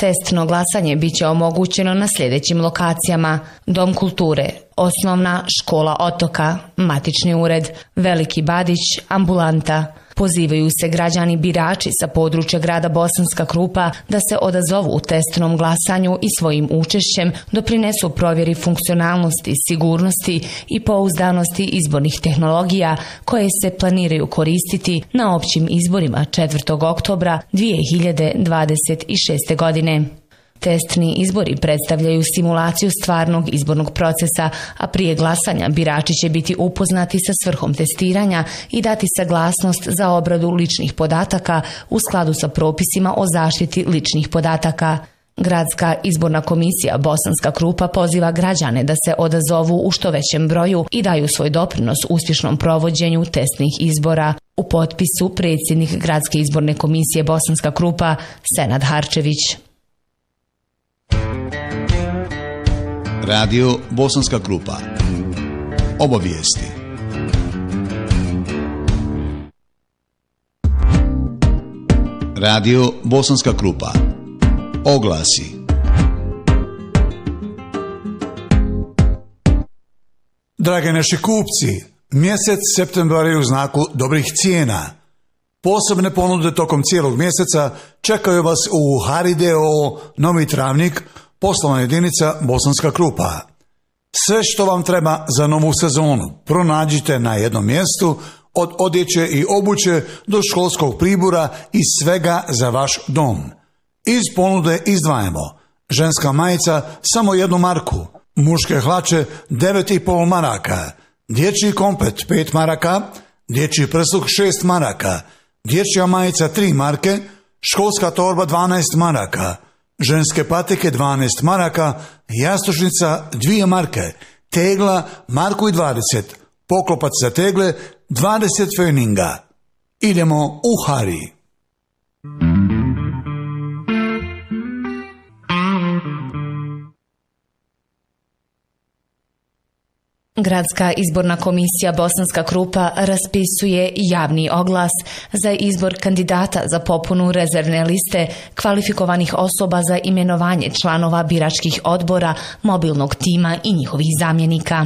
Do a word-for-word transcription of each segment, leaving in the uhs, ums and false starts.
Testno glasanje biće omogućeno na sljedećim lokacijama: Dom kulture, Osnovna škola Otoka, Matični ured, Veliki Badić, ambulanta. Pozivaju se građani birači sa područja grada Bosanska Krupa da se odazovu u testnom glasanju i svojim učešćem doprinesu provjeri funkcionalnosti, sigurnosti i pouzdanosti izbornih tehnologija koje se planiraju koristiti na općim izborima četvrtog oktobra dvije hiljade dvadeset šeste. godine. Testni izbori predstavljaju simulaciju stvarnog izbornog procesa, a prije glasanja birači će biti upoznati sa svrhom testiranja i dati saglasnost za obradu ličnih podataka u skladu sa propisima o zaštiti ličnih podataka. Gradska izborna komisija Bosanska Krupa poziva građane da se odazovu u što većem broju i daju svoj doprinos uspješnom provođenju testnih izbora. U potpisu predsjednik Gradske izborne komisije Bosanska Krupa Senad Harčević. Radio Bosanska Krupa. Obavijesti. Radio Bosanska Krupa. Oglasi. Drage naši kupci, mjesec septembar je u znaku dobrih cijena. Posebne ponude tokom cijelog mjeseca čekaju vas u Harideo Novi Travnik, poslovna jedinica Bosanska Krupa. Sve što vam treba za novu sezonu pronađite na jednom mjestu, od odjeće i obuće do školskog pribora i svega za vaš dom. Iz ponude izdvajamo: ženska majica samo jednu marku, muške hlače devet i pol maraka, dječji komplet pet maraka, dječji prsluk šest maraka, dječja majica tri marke, školska torba dvanaest maraka, ženske patike dvanaest maraka, jastučnica dvije marke, tegla marku i dvadeset, poklopac za tegle dvadeset feninga. Idemo u Hari. Gradska izborna komisija Bosanska Krupa raspisuje javni oglas za izbor kandidata za popunu rezervne liste kvalifikovanih osoba za imenovanje članova biračkih odbora, mobilnog tima i njihovih zamjenika.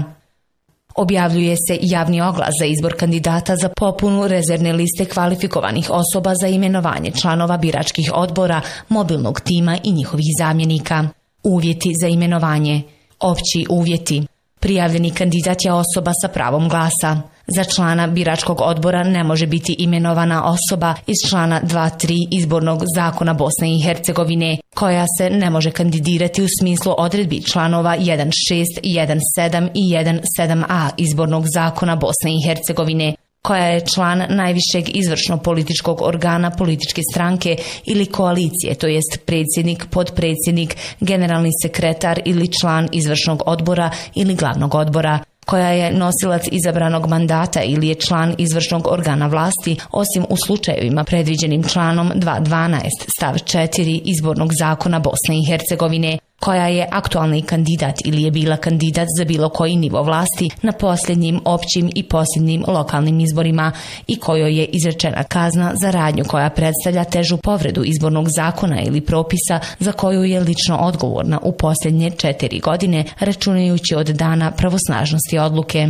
Objavljuje se javni oglas za izbor kandidata za popunu rezervne liste kvalifikovanih osoba za imenovanje članova biračkih odbora, mobilnog tima i njihovih zamjenika. Uvjeti za imenovanje. Opći uvjeti. Prijavljeni kandidat je osoba sa pravom glasa. Za člana biračkog odbora ne može biti imenovana osoba iz člana dva tri Izbornog zakona Bosne i Hercegovine, koja se ne može kandidirati u smislu odredbi članova jedan šest, jedan sedam i jedan sedam a Izbornog zakona Bosne i Hercegovine, koja je član najvišeg izvršno političkog organa političke stranke ili koalicije, to jest predsjednik, potpredsjednik, generalni sekretar ili član izvršnog odbora ili glavnog odbora, koja je nosilac izabranog mandata ili je član izvršnog organa vlasti, osim u slučajevima predviđenim članom dvjesto dvanaest stav četiri Izbornog zakona Bosne i Hercegovine, koja je aktualni kandidat ili je bila kandidat za bilo koji nivo vlasti na posljednjim općim i posljednjim lokalnim izborima i kojoj je izrečena kazna za radnju koja predstavlja težu povredu izbornog zakona ili propisa za koju je lično odgovorna u posljednje četiri godine, računajući od dana pravosnažnosti odluke.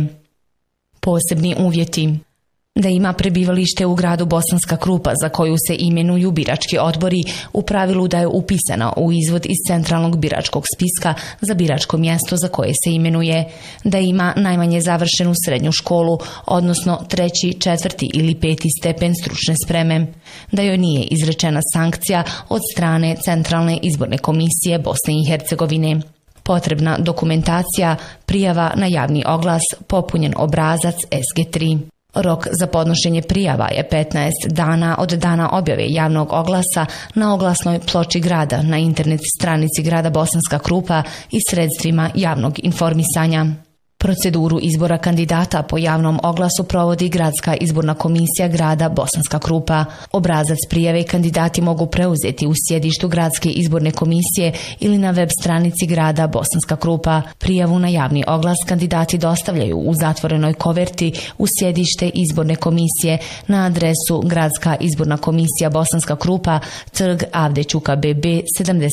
Posebni uvjeti. Da ima prebivalište u gradu Bosanska Krupa za koju se imenuju birački odbori, u pravilu da je upisana u izvod iz centralnog biračkog spiska za biračko mjesto za koje se imenuje, da ima najmanje završenu srednju školu, odnosno treći, četvrti ili peti stepen stručne spreme, da joj nije izrečena sankcija od strane Centralne izborne komisije Bosne i Hercegovine. Potrebna dokumentacija, prijava na javni oglas, popunjen obrazac S G tri. Rok za podnošenje prijava je petnaest dana od dana objave javnog oglasa na oglasnoj ploči grada, na internet stranici grada Bosanska Krupa i sredstvima javnog informisanja. Proceduru izbora kandidata po javnom oglasu provodi Gradska izborna komisija grada Bosanska Krupa. Obrazac prijave kandidati mogu preuzeti u sjedištu Gradske izborne komisije ili na web stranici grada Bosanska Krupa. Prijavu na javni oglas kandidati dostavljaju u zatvorenoj koverti u sjedište izborne komisije na adresu Gradska izborna komisija Bosanska Krupa, trg Avde Ćuka B B sedamdeset